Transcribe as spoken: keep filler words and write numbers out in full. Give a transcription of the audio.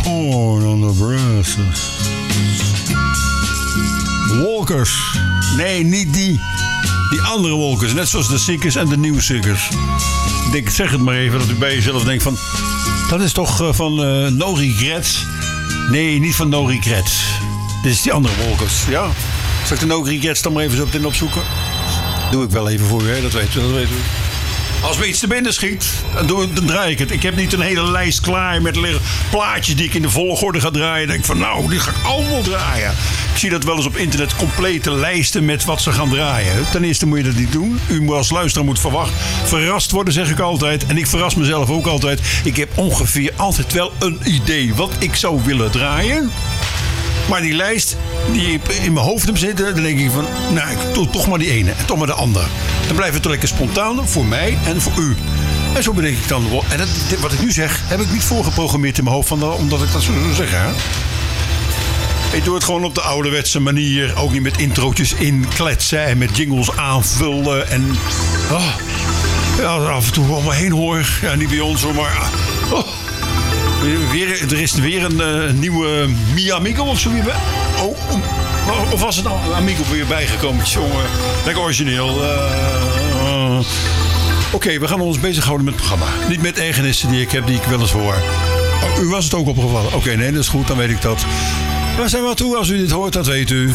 Oh, on the breath. Walkers. Nee, niet die. Die andere Walkers. Net zoals de Seekers en de New Seekers. Ik denk, zeg het maar even, dat u bij jezelf denkt van... Dat is toch uh, van uh, No Regrets? Nee, niet van No Regrets. Dit is die andere Walkers, ja. Zal ik de No Regrets dan maar even zo meteen opzoeken? Doe ik wel even voor u, hè? Dat weet u, dat weet u. Als me iets te binnen schiet, dan, doe, dan draai ik het. Ik heb niet een hele lijst klaar met plaatjes die ik in de volgorde ga draaien. Dan denk ik van, nou, die ga ik allemaal draaien. Ik zie dat wel eens op internet, complete lijsten met wat ze gaan draaien. Ten eerste moet je dat niet doen. U als luisteraar moet verwacht, verrast worden, zeg ik altijd. En ik verras mezelf ook altijd. Ik heb ongeveer altijd wel een idee wat ik zou willen draaien. Maar die lijst die ik in mijn hoofd heb zitten, dan denk ik van, nou, ik doe toch maar die ene en toch maar de andere. Dan blijft het lekker spontaan voor mij en voor u. En zo bedenk ik dan, en dat, wat ik nu zeg, heb ik niet voorgeprogrammeerd in mijn hoofd, van, omdat ik dat zo zou zeggen. Hè? Ik doe het gewoon op de ouderwetse manier, ook niet met introotjes inkletsen en met jingles aanvullen. En oh, ja, af en toe om me heen hoor. Ja, niet bij ons hoor, maar... Oh. Weer, er is weer een uh, nieuwe Mi Amigo of zo weer bij. Oh, oh, of was het nou een Amigo weer bijgekomen? Jongen, lekker origineel. Uh, uh. Oké, okay, we gaan ons bezighouden met het programma. Niet met ergernissen die ik heb, die ik wel eens hoor. Oh, u was het ook opgevallen? Oké, okay, nee, dat is goed, dan weet ik dat. Waar zijn we aan toe? Als u dit hoort, dat weet u.